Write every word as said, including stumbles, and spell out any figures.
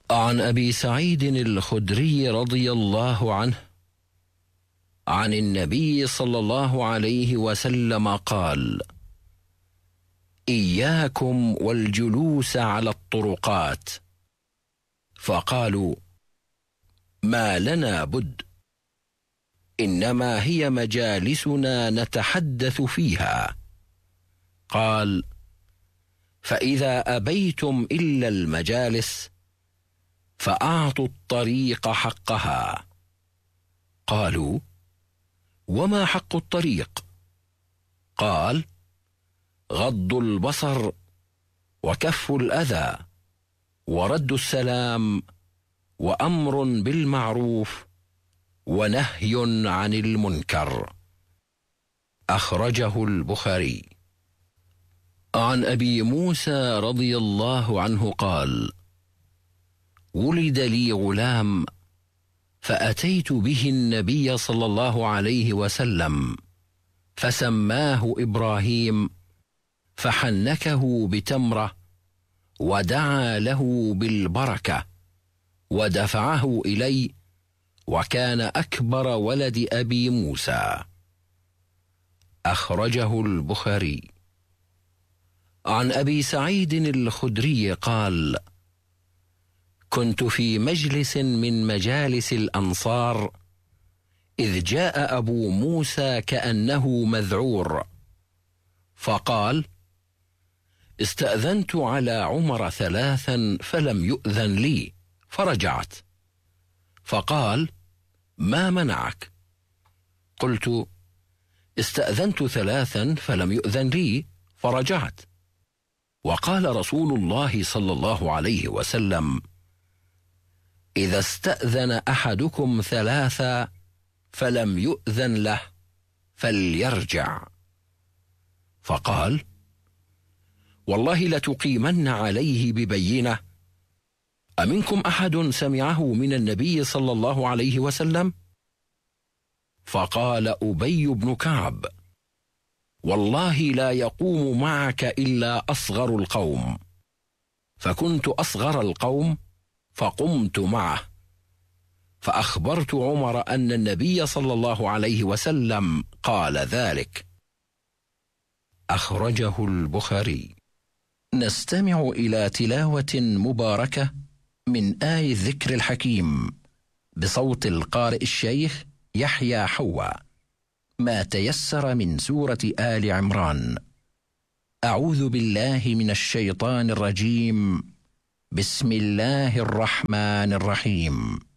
عن أبي سعيد الخدري رضي الله عنه عن النبي صلى الله عليه وسلم قال: إياكم والجلوس على الطرقات. فقالوا: ما لنا بد، إنما هي مجالسنا نتحدث فيها. قال: فإذا أبيتم إلا المجالس فأعطوا الطريق حقها. قالوا: وما حق الطريق؟ قال: غض البصر، وكف الأذى، ورد السلام، وأمر بالمعروف، ونهي عن المنكر. أخرجه البخاري. عن أبي موسى رضي الله عنه قال: ولد لي غلام فأتيت به النبي صلى الله عليه وسلم فسماه إبراهيم، فحنكه بتمرة ودعا له بالبركة ودفعه إلي، وكان أكبر ولد أبي موسى. أخرجه البخاري. عن أبي سعيد الخدري قال: كنت في مجلس من مجالس الأنصار إذ جاء أبو موسى كأنه مذعور، فقال: استأذنت على عمر ثلاثا فلم يؤذن لي فرجعت. فقال: ما منعك؟ قلت: استأذنت ثلاثا فلم يؤذن لي فرجعت. وقال رسول الله صلى الله عليه وسلم: إذا استأذن أحدكم ثلاثا فلم يؤذن له فليرجع. فقال: والله لتقيمن عليه ببينة، أمنكم أحد سمعه من النبي صلى الله عليه وسلم؟ فقال أبي بن كعب: والله لا يقوم معك إلا أصغر القوم. فكنت أصغر القوم فقمت معه، فأخبرت عمر أن النبي صلى الله عليه وسلم قال ذلك. أخرجه البخاري. نستمع إلى تلاوة مباركة من آي الذكر الحكيم بصوت القارئ الشيخ يحيى حوا، ما تيسر من سورة آل عمران. أعوذ بالله من الشيطان الرجيم. بسم الله الرحمن الرحيم.